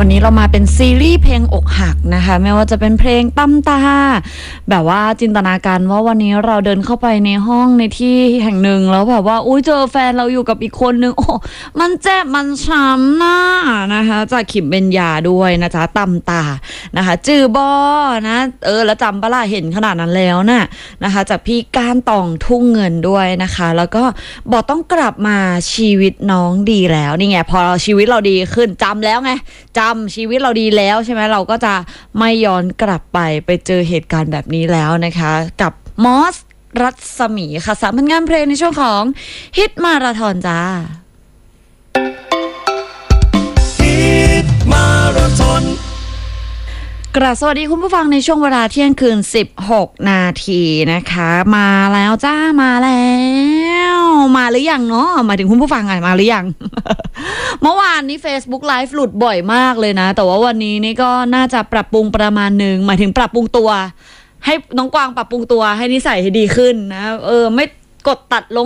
วันนี้เรามาเป็นซีรีส์เพลงอกหักนะคะไม่ว่าจะเป็นเพลงตั้มตาแบบว่าจินตนาการว่าวันนี้เราเดินเข้าไปในห้องในที่แห่งหนึ่งแล้วแบบว่าอุ้ยเจอแฟนเราอยู่กับอีกคนนึงโอ้มันเจ็บมันช้ำหน้านะคะจากขิมเบญญาด้วยนะจ๊ะตั้มตานะคะจือบอนะแล้วจำปะล่ะเห็นขนาดนั้นแล้วนะคะจากพี่ก้านตองทุ่งเงินด้วยนะคะแล้วก็บอกต้องกลับมาชีวิตน้องดีแล้วนี่ไงพอชีวิตเราดีขึ้นจำแล้วไงจำชีวิตเราดีแล้วใช่ไหมเราก็จะไม่ย้อนกลับไปเจอเหตุการณ์แบบนี้แล้วนะคะกับมอสรัศมีค่ะสามผลงานเพลงในช่วงของฮิตมาราธอนจ้าฮิตมาราธอนกราบสวัสดีคุณผู้ฟังในช่วงเวลาเที่ยงคืน16 นาทีนะคะมาแล้วจ้ามาแล้วมาหรือยังเนาะหมายถึงคุณผู้ฟังมาหรือยัง เมื่อวานนี้ Facebook Live หลุดบ่อยมากเลยนะแต่ว่าวันนี้นี่ก็น่าจะปรับปรุงประมาณนึงหมายถึงปรับปรุงตัวให้น้องกวางปรับปรุงตัวให้นิสัยให้ดีขึ้นนะไม่กดตัดลง